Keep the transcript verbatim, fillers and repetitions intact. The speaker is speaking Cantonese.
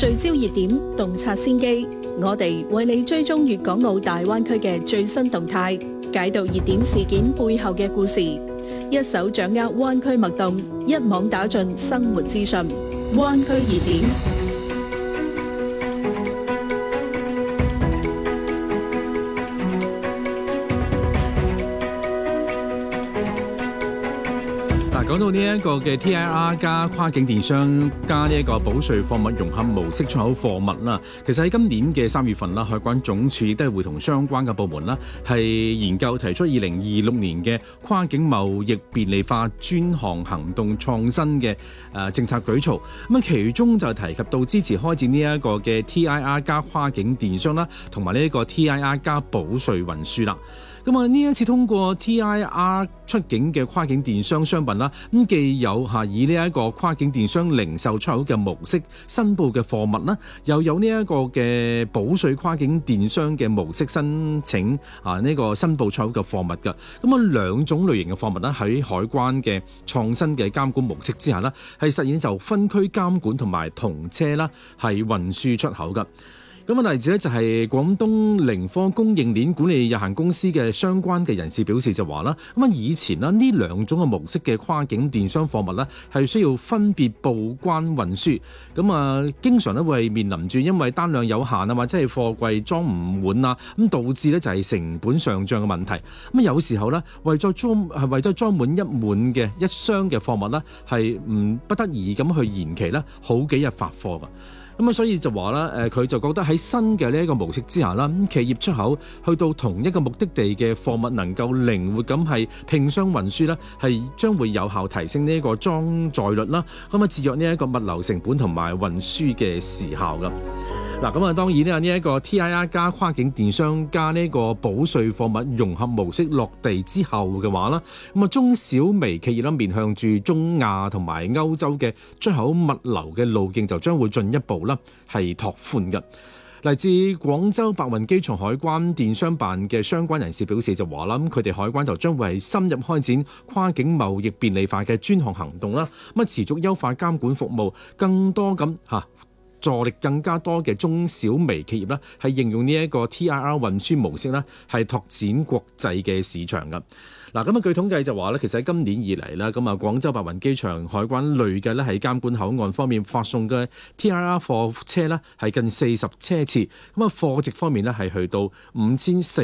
聚焦熱點，洞察先機，我哋為你追蹤粵港澳大灣區嘅最新動態，解讀熱點事件背後嘅故事，一手掌握灣區脈動，一網打盡生活資訊。灣區熱點。 講到呢一個嘅 T I R 加跨境電商加呢一個保稅貨物融合模式出口貨物啦，其實喺今年嘅三月份啦，海關總署亦都係會同相關嘅部門啦，係研究提出二零二六年嘅跨境貿易便利化專項行動創新嘅誒政策舉措。咁啊，其中就提及到支持開展呢一個嘅 T I R 加跨境電商啦，同埋呢一個 T I R 加保稅運輸啦。咁啊，呢一次通過 T I R 出境嘅跨境電商商品啦，咁既有嚇以呢一個跨境電商零售出口嘅模式申報嘅貨物啦，又有呢一個嘅保稅跨境電商嘅模式申請啊呢個申報出口嘅貨物㗎。咁啊，兩種類型嘅貨物啦，喺海關嘅創新嘅監管模式之下啦，係實現就分區監管同埋同車啦，係運輸出口㗎。咁啊，例子咧就係廣東靈科供應鏈管理有限公司嘅相關嘅人士表示就話啦，咁啊以前啦呢兩種嘅模式嘅跨境電商貨物咧係需要分別報關運輸，咁啊經常咧會面臨住因為單量有限啊，或者係貨櫃裝唔滿啊，咁導致咧就係成本上漲嘅問題。咁有時候咧為咗裝係為咗裝滿一滿嘅一箱嘅貨物咧，係唔不得已咁去延期咧好幾日發貨㗎。咁啊，所以就話啦，誒佢就覺得喺新嘅呢一個模式之下啦，咁企業出口去到同一個目的地嘅貨物能夠靈活咁係併箱運輸啦，係將會有效提升呢一個裝載率啦，咁啊節約呢一個物流成本同埋運輸嘅時效噶。嗱，咁啊當然呢呢一個 T I R 加跨境電商加呢個保稅貨物融合模式落地之後嘅話啦，咁啊中小微企業啦面向住中亞同埋歐洲嘅出口物流嘅路徑就將會進一步啦係拓寬嘅。嚟自廣州白雲機場海關電商辦嘅相關人士表示就話啦，咁佢哋海關就將會係深入開展跨境貿易便利化嘅專項行動啦，咁啊持續優化監管服務，更多咁嚇。助力更加多嘅中小微企業啦，係應用呢一個 T I R 運輸模式啦，係拓展國際嘅市場噶。嗱，咁啊據統計就話咧，其實喺今年以嚟啦，咁啊廣州白雲機場海關累計咧喺監管口岸方面發送嘅 T I R 貨車咧係近四十車次，咁啊貨值方面咧係去到五千四